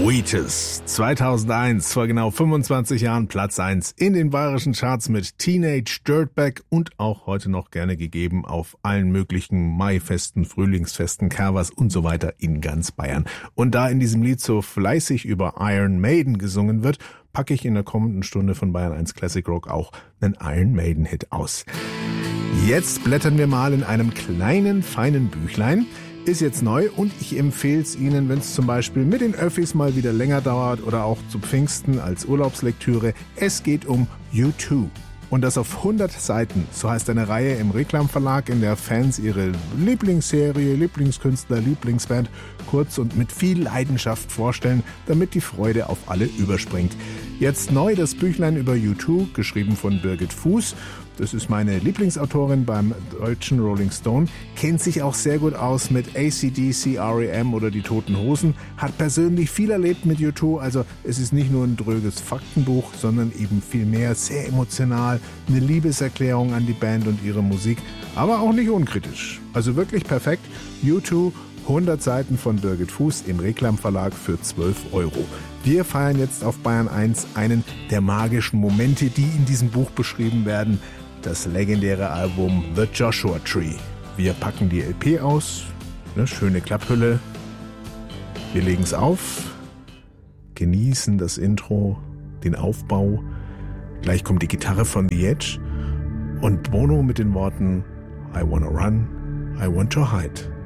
Wheatus, 2001, vor genau 25 Jahren Platz 1 in den bayerischen Charts mit Teenage Dirtbag und auch heute noch gerne gegeben auf allen möglichen Maifesten, Frühlingsfesten, Karvers und so weiter in ganz Bayern. Und da in diesem Lied so fleißig über Iron Maiden gesungen wird, packe ich in der kommenden Stunde von Bayern 1 Classic Rock auch einen Iron Maiden Hit aus. Jetzt blättern wir mal in einem kleinen, feinen Büchlein. Ist jetzt neu und ich empfehle es Ihnen, wenn es zum Beispiel mit den Öffis mal wieder länger dauert oder auch zu Pfingsten als Urlaubslektüre. Es geht um U2. Und das auf 100 Seiten. So heißt eine Reihe im Reklam Verlag, in der Fans ihre Lieblingsserie, Lieblingskünstler, Lieblingsband kurz und mit viel Leidenschaft vorstellen, damit die Freude auf alle überspringt. Jetzt neu das Büchlein über U2, geschrieben von Birgit Fuß. Das ist meine Lieblingsautorin beim deutschen Rolling Stone, kennt sich auch sehr gut aus mit AC/DC, R.E.M. oder die Toten Hosen, hat persönlich viel erlebt mit U2, also es ist nicht nur ein dröges Faktenbuch, sondern eben viel mehr, sehr emotional, eine Liebeserklärung an die Band und ihre Musik, aber auch nicht unkritisch. Also wirklich perfekt. U2, 100 Seiten von Birgit Fuß im Reklam Verlag für 12 €. Wir feiern jetzt auf Bayern 1 einen der magischen Momente, die in diesem Buch beschrieben werden. Das legendäre Album The Joshua Tree. Wir packen die LP aus, eine schöne Klapphülle. Wir legen es auf, genießen das Intro, den Aufbau. Gleich kommt die Gitarre von The Edge und Bono mit den Worten I wanna run, I want to hide.